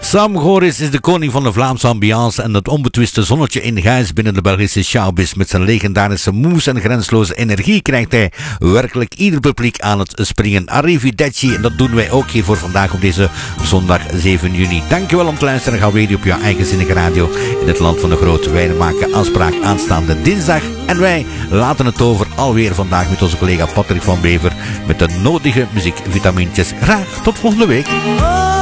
Sam Goris is de koning van de Vlaamse ambiance en het onbetwiste zonnetje in Gijs binnen de Belgische showbiz. Met zijn legendarische moves en grensloze energie krijgt hij werkelijk ieder publiek aan het springen. Arrivederci, en dat doen wij ook hier voor vandaag op deze zondag 7 juni. Dankjewel om te luisteren. Ga weer op jouw eigenzinnige radio in het land van de grote. Wij maken afspraak aanstaande dinsdag en wij laten het over alweer vandaag met onze collega Patrick van Bever met de nodige muziekvitamintjes. Graag tot volgende week.